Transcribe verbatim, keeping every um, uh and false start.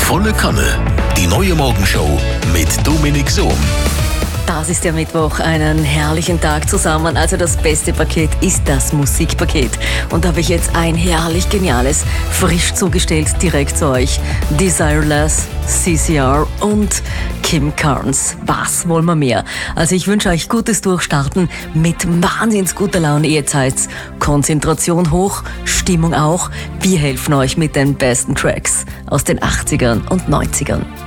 Volle Kanne, die neue Morgenshow mit Dominik Sohm. Das ist der Mittwoch, einen herrlichen Tag zusammen. Also das beste Paket ist das Musikpaket. Und da habe ich jetzt ein herrlich geniales, frisch zugestellt direkt zu euch. Desireless, C C R und Kim Carnes. Was wollen wir mehr? Also ich wünsche euch gutes Durchstarten mit wahnsinns guter Laune. Ihr seid Konzentration hoch, Stimmung auch. Wir helfen euch mit den besten Tracks aus den achtzigern und neunzigern.